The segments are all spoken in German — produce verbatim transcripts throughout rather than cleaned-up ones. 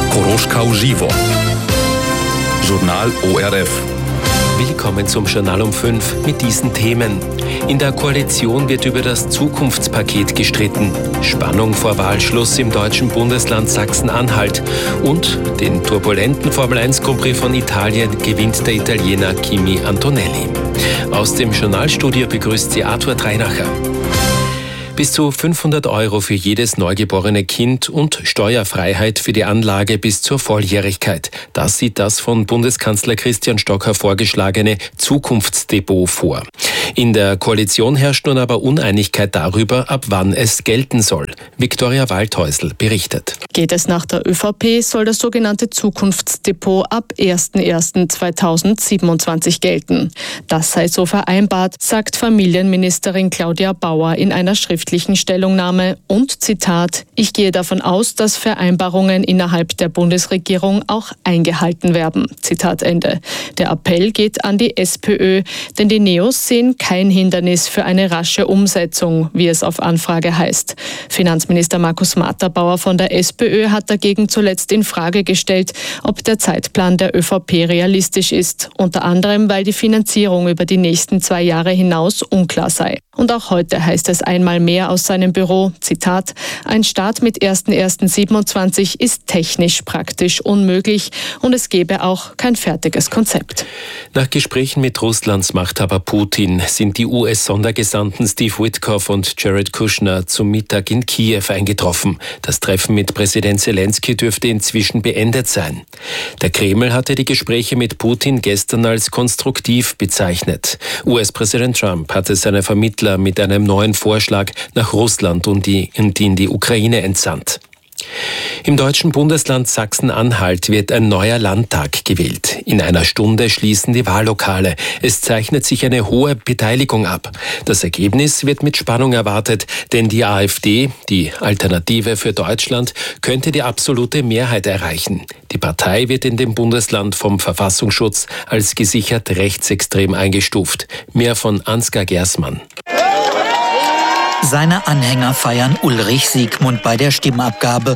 Koroška uživo. Journal O R F. Willkommen zum Journal um fünf mit diesen Themen. In der Koalition wird über das Zukunftspaket gestritten. Spannung vor Wahlschluss im deutschen Bundesland Sachsen-Anhalt. Und den turbulenten Formel eins Grand Prix von Italien gewinnt der Italiener Kimi Antonelli. Aus dem Journalstudio begrüßt sie Arthur Dreinacher. Bis zu fünfhundert Euro für jedes neugeborene Kind und Steuerfreiheit für die Anlage bis zur Volljährigkeit. Das sieht das von Bundeskanzler Christian Stocker vorgeschlagene Zukunftsdepot vor. In der Koalition herrscht nun aber Uneinigkeit darüber, ab wann es gelten soll. Viktoria Waldhäusl berichtet. Geht es nach der ÖVP, soll das sogenannte Zukunftsdepot ab erster erster zweitausendsiebenundzwanzig gelten. Das sei so vereinbart, sagt Familienministerin Claudia Bauer in einer schriftlichen Stellungnahme und Zitat: Ich gehe davon aus, dass Vereinbarungen innerhalb der Bundesregierung auch eingehalten werden. Zitat Ende. Der Appell geht an die SPÖ, denn die Neos sehen kein Hindernis für eine rasche Umsetzung, wie es auf Anfrage heißt. Finanzminister Markus Matterbauer von der SPÖ hat dagegen zuletzt in Frage gestellt, ob der Zeitplan der ÖVP realistisch ist, unter anderem, weil die Finanzierung über die nächsten zwei Jahre hinaus unklar sei. Und auch heute heißt es einmal mehr aus seinem Büro, Zitat: Ein Start mit erster erster siebenundzwanzig ist technisch praktisch unmöglich und es gäbe auch kein fertiges Konzept. Nach Gesprächen mit Russlands Machthaber Putin sind die U S-Sondergesandten Steve Witkoff und Jared Kushner zum Mittag in Kiew eingetroffen. Das Treffen mit Präsident Zelensky dürfte inzwischen beendet sein. Der Kreml hatte die Gespräche mit Putin gestern als konstruktiv bezeichnet. U S-Präsident Trump hatte seine Vermittler mit einem neuen Vorschlag nach Russland und, die, und in die Ukraine entsandt. Im deutschen Bundesland Sachsen-Anhalt wird ein neuer Landtag gewählt. In einer Stunde schließen die Wahllokale. Es zeichnet sich eine hohe Beteiligung ab. Das Ergebnis wird mit Spannung erwartet, denn die AfD, die Alternative für Deutschland, könnte die absolute Mehrheit erreichen. Die Partei wird in dem Bundesland vom Verfassungsschutz als gesichert rechtsextrem eingestuft. Mehr von Ansgar Gersmann. Seine Anhänger feiern Ulrich Siegmund bei der Stimmabgabe.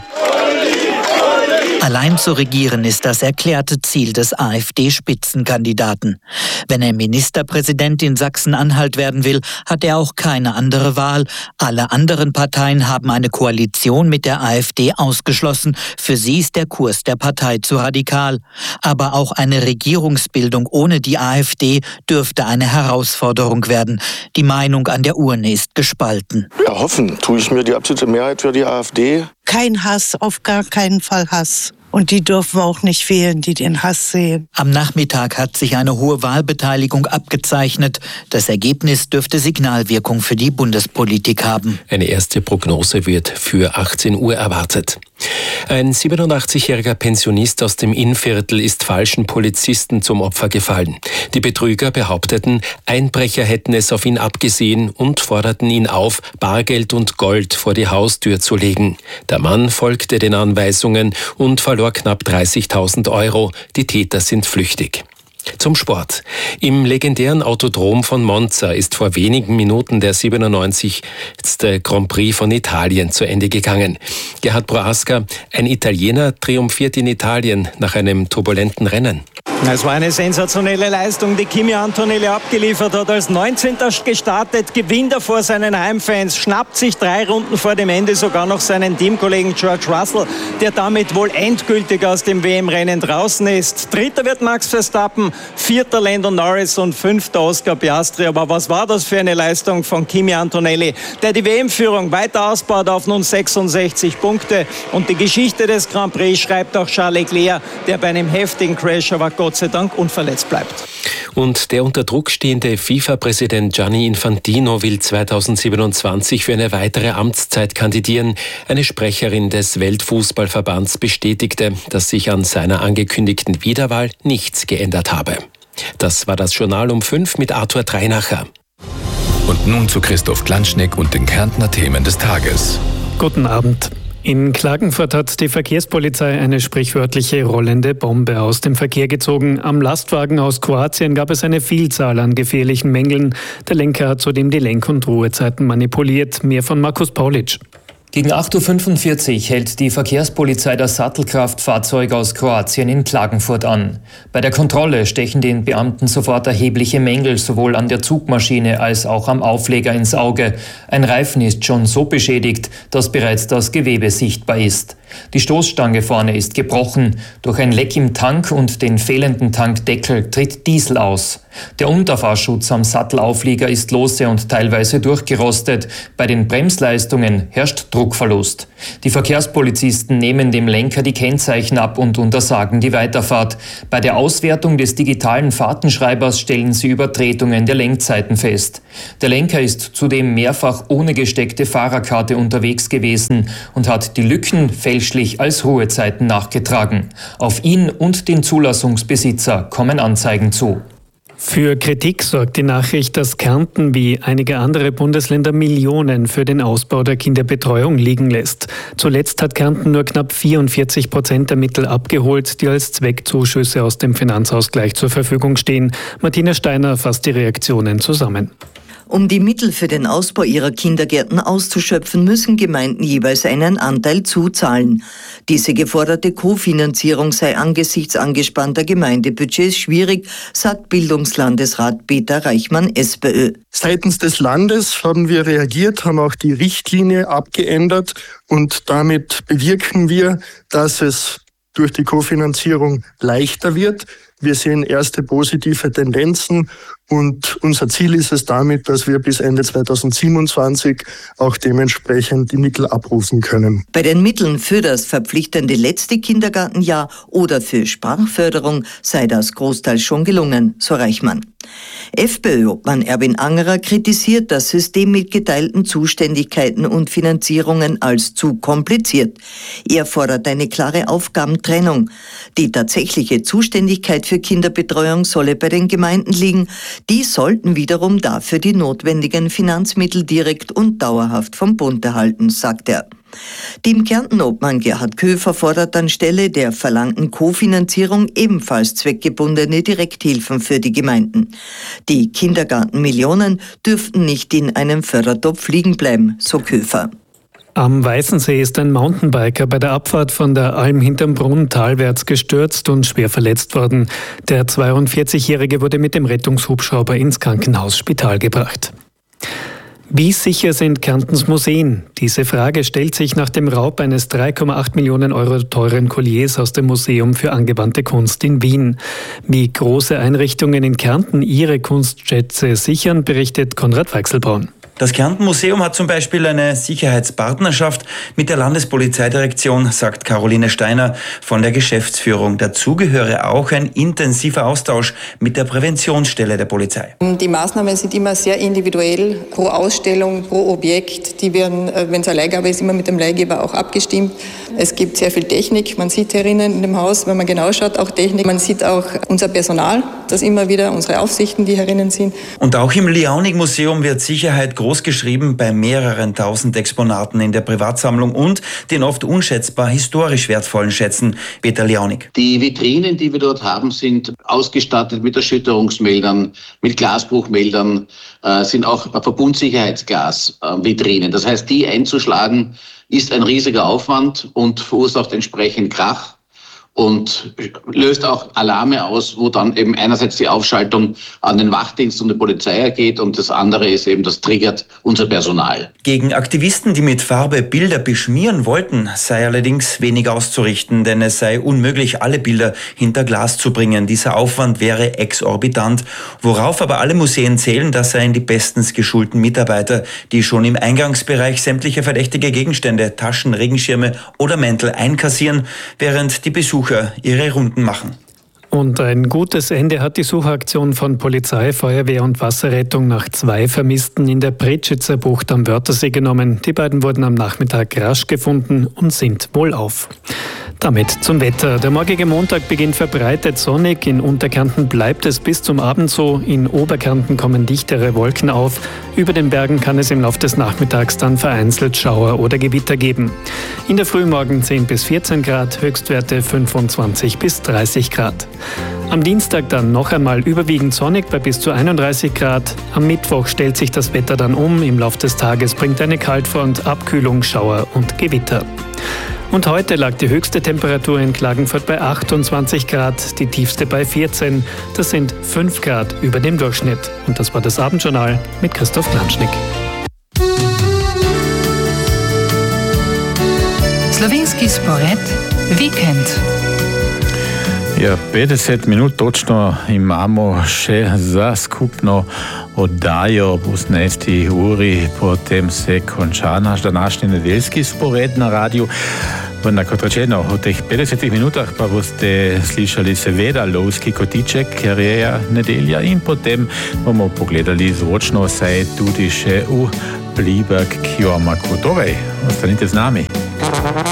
Allein zu regieren ist das erklärte Ziel des AfD-Spitzenkandidaten. Wenn er Ministerpräsident in Sachsen-Anhalt werden will, hat er auch keine andere Wahl. Alle anderen Parteien haben eine Koalition mit der AfD ausgeschlossen. Für sie ist der Kurs der Partei zu radikal. Aber auch eine Regierungsbildung ohne die AfD dürfte eine Herausforderung werden. Die Meinung an der Urne ist gespalten. Erhoffen tue ich mir die absolute Mehrheit für die AfD. Kein Hass, auf gar keinen Fall Hass. Und die dürfen auch nicht wählen, die den Hass sehen. Am Nachmittag hat sich eine hohe Wahlbeteiligung abgezeichnet. Das Ergebnis dürfte Signalwirkung für die Bundespolitik haben. Eine erste Prognose wird für achtzehn Uhr erwartet. Ein siebenundachtzigjähriger Pensionist aus dem Innviertel ist falschen Polizisten zum Opfer gefallen. Die Betrüger behaupteten, Einbrecher hätten es auf ihn abgesehen und forderten ihn auf, Bargeld und Gold vor die Haustür zu legen. Der Mann folgte den Anweisungen und verlor knapp dreißigtausend Euro. Die Täter sind flüchtig. Zum Sport. Im legendären Autodrom von Monza ist vor wenigen Minuten der siebenundneunzigste Grand Prix von Italien zu Ende gegangen. Gerhard Prohaska, ein Italiener, triumphiert in Italien nach einem turbulenten Rennen. Es war eine sensationelle Leistung, die Kimi Antonelli abgeliefert hat. Als neunzehnter gestartet, gewinnt er vor seinen Heimfans, schnappt sich drei Runden vor dem Ende sogar noch seinen Teamkollegen George Russell, der damit wohl endgültig aus dem W M-Rennen draußen ist. Dritter wird Max Verstappen, vierter Lando Norris und fünfter Oscar Piastri. Aber was war das für eine Leistung von Kimi Antonelli, der die W M-Führung weiter ausbaut auf nun sechsundsechzig Punkte. Und die Geschichte des Grand Prix schreibt auch Charles Leclerc, der bei einem heftigen Crash aber Gott sei Dank unverletzt bleibt. Und der unter Druck stehende FIFA-Präsident Gianni Infantino will zweitausendsiebenundzwanzig für eine weitere Amtszeit kandidieren. Eine Sprecherin des Weltfußballverbands bestätigte, dass sich an seiner angekündigten Wiederwahl nichts geändert habe. Das war das Journal um fünf mit Arthur Dreinacher. Und nun zu Christoph Klanschneck und den Kärntner Themen des Tages. Guten Abend. In Klagenfurt hat die Verkehrspolizei eine sprichwörtliche rollende Bombe aus dem Verkehr gezogen. Am Lastwagen aus Kroatien gab es eine Vielzahl an gefährlichen Mängeln. Der Lenker hat zudem die Lenk- und Ruhezeiten manipuliert. Mehr von Markus Paulitsch. Gegen acht Uhr fünfundvierzig hält die Verkehrspolizei das Sattelkraftfahrzeug aus Kroatien in Klagenfurt an. Bei der Kontrolle stechen den Beamten sofort erhebliche Mängel sowohl an der Zugmaschine als auch am Aufleger ins Auge. Ein Reifen ist schon so beschädigt, dass bereits das Gewebe sichtbar ist. Die Stoßstange vorne ist gebrochen. Durch ein Leck im Tank und den fehlenden Tankdeckel tritt Diesel aus. Der Unterfahrschutz am Sattelauflieger ist lose und teilweise durchgerostet. Bei den Bremsleistungen herrscht Druckverlust. Die Verkehrspolizisten nehmen dem Lenker die Kennzeichen ab und untersagen die Weiterfahrt. Bei der Auswertung des digitalen Fahrtenschreibers stellen sie Übertretungen der Lenkzeiten fest. Der Lenker ist zudem mehrfach ohne gesteckte Fahrerkarte unterwegs gewesen und hat die Lücken fälschlich als Ruhezeiten nachgetragen. Auf ihn und den Zulassungsbesitzer kommen Anzeigen zu. Für Kritik sorgt die Nachricht, dass Kärnten wie einige andere Bundesländer Millionen für den Ausbau der Kinderbetreuung liegen lässt. Zuletzt hat Kärnten nur knapp vierundvierzig Prozent der Mittel abgeholt, die als Zweckzuschüsse aus dem Finanzausgleich zur Verfügung stehen. Martina Steiner fasst die Reaktionen zusammen. Um die Mittel für den Ausbau ihrer Kindergärten auszuschöpfen, müssen Gemeinden jeweils einen Anteil zuzahlen. Diese geforderte Kofinanzierung sei angesichts angespannter Gemeindebudgets schwierig, sagt Bildungslandesrat Peter Reichmann, SPÖ. Seitens des Landes haben wir reagiert, haben auch die Richtlinie abgeändert und damit bewirken wir, dass es durch die Kofinanzierung leichter wird. Wir sehen erste positive Tendenzen und unser Ziel ist es damit, dass wir bis Ende zweitausendsiebenundzwanzig auch dementsprechend die Mittel abrufen können. Bei den Mitteln für das verpflichtende letzte Kindergartenjahr oder für Sprachförderung sei das großteils schon gelungen, so Reichmann. FPÖ-Obmann Erwin Angerer kritisiert das System mit geteilten Zuständigkeiten und Finanzierungen als zu kompliziert. Er fordert eine klare Aufgabentrennung. Die tatsächliche Zuständigkeit für Kinderbetreuung solle bei den Gemeinden liegen. Die sollten wiederum dafür die notwendigen Finanzmittel direkt und dauerhaft vom Bund erhalten, sagt er. Dem Kärnten-Obmann Gerhard Köfer fordert anstelle der verlangten Kofinanzierung ebenfalls zweckgebundene Direkthilfen für die Gemeinden. Die Kindergartenmillionen dürften nicht in einem Fördertopf liegen bleiben, so Köfer. Am Weißensee ist ein Mountainbiker bei der Abfahrt von der Alm hinterm Brunn talwärts gestürzt und schwer verletzt worden. Der zweiundvierzigjährige wurde mit dem Rettungshubschrauber ins Krankenhaus-Spital gebracht. Wie sicher sind Kärntens Museen? Diese Frage stellt sich nach dem Raub eines drei Komma acht Millionen Euro teuren Colliers aus dem Museum für angewandte Kunst in Wien. Wie große Einrichtungen in Kärnten ihre Kunstschätze sichern, berichtet Konrad Weichselbraun. Das Kärnten-Museum hat zum Beispiel eine Sicherheitspartnerschaft mit der Landespolizeidirektion, sagt Caroline Steiner von der Geschäftsführung. Dazu gehöre auch ein intensiver Austausch mit der Präventionsstelle der Polizei. Die Maßnahmen sind immer sehr individuell, pro Ausstellung, pro Objekt. Die werden, wenn es eine Leihgabe ist, immer mit dem Leihgeber auch abgestimmt. Es gibt sehr viel Technik. Man sieht herinnen in dem Haus, wenn man genau schaut, auch Technik. Man sieht auch unser Personal, das immer wieder, unsere Aufsichten, die herinnen sind. Und auch im Liaunig-Museum wird Sicherheit groß geschrieben bei mehreren tausend Exponaten in der Privatsammlung und den oft unschätzbar historisch wertvollen Schätzen. Peter Liaunig. Die Vitrinen, die wir dort haben, sind ausgestattet mit Erschütterungsmeldern, mit Glasbruchmeldern, äh, sind auch Verbundsicherheitsglas-Vitrinen. Das heißt, die einzuschlagen ist ein riesiger Aufwand und verursacht entsprechend Krach und löst auch Alarme aus, wo dann eben einerseits die Aufschaltung an den Wachdienst und die Polizei ergeht und das andere ist eben, das triggert unser Personal. Gegen Aktivisten, die mit Farbe Bilder beschmieren wollten, sei allerdings wenig auszurichten, denn es sei unmöglich, alle Bilder hinter Glas zu bringen. Dieser Aufwand wäre exorbitant, worauf aber alle Museen zählen, das seien die bestens geschulten Mitarbeiter, die schon im Eingangsbereich sämtliche verdächtige Gegenstände, Taschen, Regenschirme oder Mäntel einkassieren, während die Besucher ihre Runden machen. Und ein gutes Ende hat die Suchaktion von Polizei, Feuerwehr und Wasserrettung nach zwei Vermissten in der Bretschitzer Bucht am Wörthersee genommen. Die beiden wurden am Nachmittag rasch gefunden und sind wohlauf. Damit zum Wetter. Der morgige Montag beginnt verbreitet sonnig. In Unterkärnten bleibt es bis zum Abend so. In Oberkärnten kommen dichtere Wolken auf. Über den Bergen kann es im Laufe des Nachmittags dann vereinzelt Schauer oder Gewitter geben. In der Früh morgen zehn bis vierzehn Grad, Höchstwerte fünfundzwanzig bis dreißig Grad. Am Dienstag dann noch einmal überwiegend sonnig bei bis zu einunddreißig Grad. Am Mittwoch stellt sich das Wetter dann um. Im Laufe des Tages bringt eine Kaltfront Abkühlung, Schauer und Gewitter. Und heute lag die höchste Temperatur in Klagenfurt bei achtundzwanzig Grad, die tiefste bei vierzehn. Das sind fünf Grad über dem Durchschnitt. Und das war das Abendjournal mit Christoph Klanschnik. Slovenski spored Vikend. Ja, petdeset minut točno imamo še za skupno oddajo ob osemnajsti uri, potem se konča naš današnji nedeljski spored na radiju. Vendar, kot rečeno, v teh petdesetih minutah pa boste slišali seveda lovski kotiček, ker je nedelja, in potem bomo pogledali zvočno, saj tudi še v Pliberk Kjomaku. Torej, ostanite z nami.